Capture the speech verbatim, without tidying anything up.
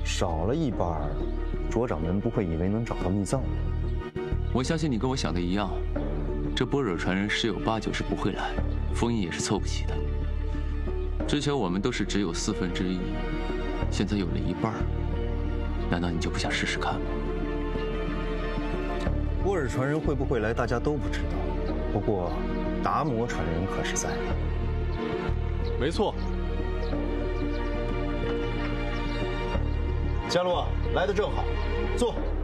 少了一半，卓掌门不会以为能找到秘藏吧？ 我相信你跟我想的一样，这般若传人十有八九是不会来，封印也是凑不齐的。之前我们都是只有四分之一，现在有了一半，难道你就不想试试看吗？ 般若传人会不会来，大家都不知道。不过，达摩传人可是在。 没错。佳洛，来的正好，坐。